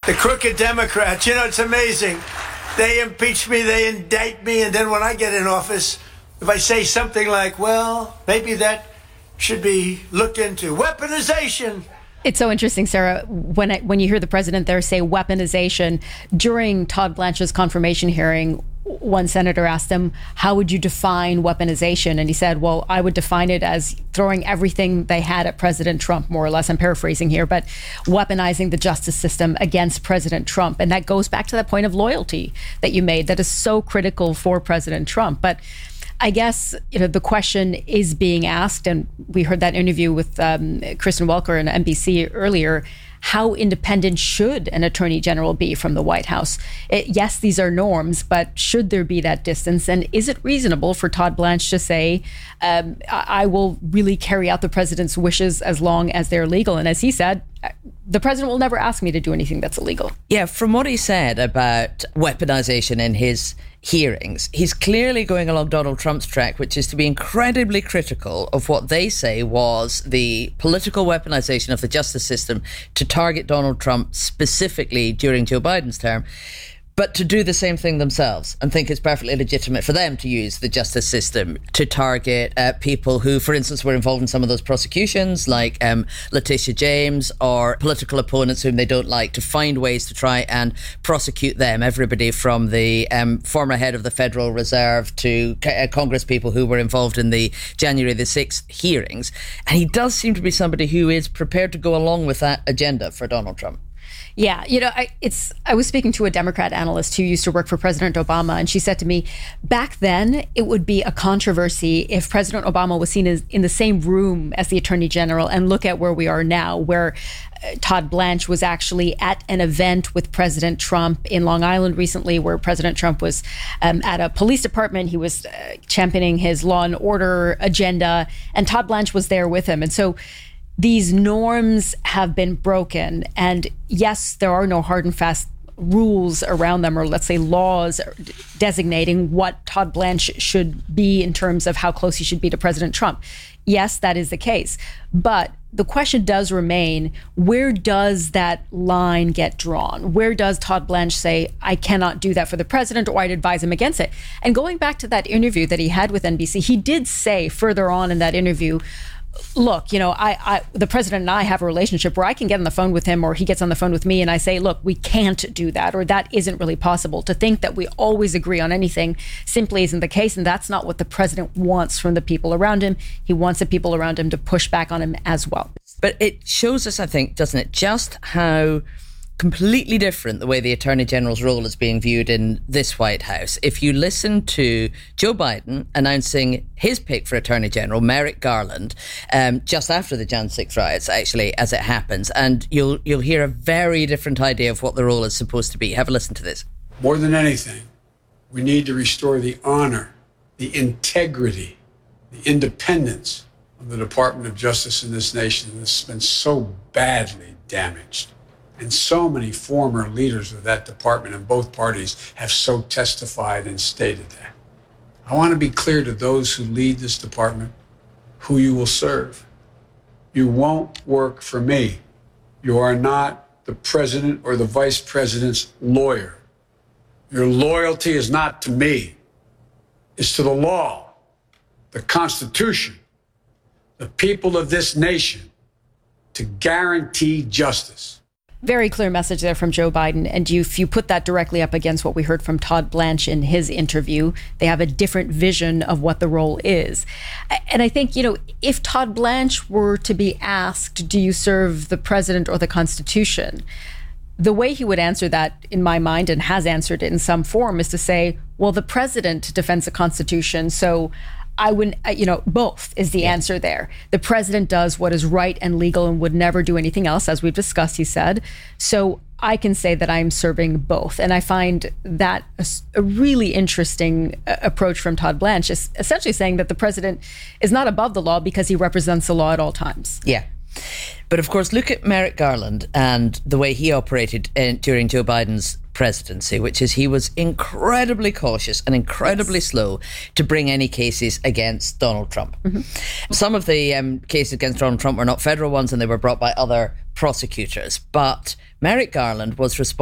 The crooked Democrats. You know, it's amazing. They impeach me, they indict me, and then when I get in office, if I say something like, well, maybe that should be looked into. Weaponization. It's so interesting, Sarah, when you hear the president there say weaponization. During Todd Blanche's confirmation hearing, one senator asked him, how would you define weaponization? And he said, well, I would define it as throwing everything they had at President Trump, more or less. I'm paraphrasing here, but weaponizing the justice system against President Trump. And that goes back to that point of loyalty that you made that is so critical for President Trump. But I guess, the question is being asked, and we heard that interview with Kristen Welker on NBC earlier, how independent should an attorney general be from the White House? Yes, these are norms, but should there be that distance? And is it reasonable for Todd Blanche to say, I will really carry out the president's wishes as long as they're legal? And as he said, the president will never ask me to do anything that's illegal. Yeah, from what he said about weaponization in his hearings, he's clearly going along Donald Trump's track, which is to be incredibly critical of what they say was the political weaponization of the justice system to target Donald Trump specifically during Joe Biden's term, but to do the same thing themselves and think it's perfectly legitimate for them to use the justice system to target people who, for instance, were involved in some of those prosecutions, like Letitia James, or political opponents whom they don't like, to find ways to try and prosecute them. Everybody from the former head of the Federal Reserve to Congress people who were involved in the January the 6th hearings. And he does seem to be somebody who is prepared to go along with that agenda for Donald Trump. Yeah, I was speaking to a Democrat analyst who used to work for President Obama, and she said to me, back then it would be a controversy if President Obama was seen as in the same room as the Attorney General, and look at where we are now, where Todd Blanche was actually at an event with President Trump in Long Island recently, where President Trump was at a police department. He was championing his law and order agenda, and Todd Blanche was there with him. And so these norms have been broken. And yes, there are no hard and fast rules around them, or let's say laws designating what Todd Blanche should be in terms of how close he should be to President Trump. Yes, that is the case. But the question does remain, where does that line get drawn? Where does Todd Blanche say, I cannot do that for the president, or I'd advise him against it? And going back to that interview that he had with NBC, he did say further on in that interview, look, the president and I have a relationship where I can get on the phone with him, or he gets on the phone with me, and I say, look, we can't do that, or that isn't really possible. To think that we always agree on anything simply isn't the case, and that's not what the president wants from the people around him. He wants the people around him to push back on him as well. But it shows us, I think, doesn't it, just how completely different the way the Attorney General's role is being viewed in this White House. If you listen to Joe Biden announcing his pick for Attorney General, Merrick Garland, just after the Jan 6 riots, actually, as it happens, and you'll hear a very different idea of what the role is supposed to be. Have a listen to this. More than anything, we need to restore the honor, the integrity, the independence of the Department of Justice in this nation that's been so badly damaged. And so many former leaders of that department in both parties have so testified and stated that. I want to be clear to those who lead this department who you will serve. You won't work for me. You are not the president or the vice president's lawyer. Your loyalty is not to me. It's to the law, the Constitution, the people of this nation, to guarantee justice. Very clear message there from Joe Biden. And if you put that directly up against what we heard from Todd Blanche in his interview, they have a different vision of what the role is. And I think, if Todd Blanche were to be asked, do you serve the president or the Constitution? The way he would answer that, in my mind, and has answered it in some form, is to say, well, the president defends the Constitution, so I wouldn't, both is the answer there. The president does what is right and legal and would never do anything else, as we've discussed, he said. So I can say that I'm serving both. And I find that a really interesting approach from Todd Blanche, is essentially saying that the president is not above the law because he represents the law at all times. Yeah. But of course, look at Merrick Garland and the way he operated during Joe Biden's presidency, which is he was incredibly cautious and incredibly slow to bring any cases against Donald Trump. Mm-hmm. Some of the cases against Donald Trump were not federal ones, and they were brought by other prosecutors. But Merrick Garland was responsible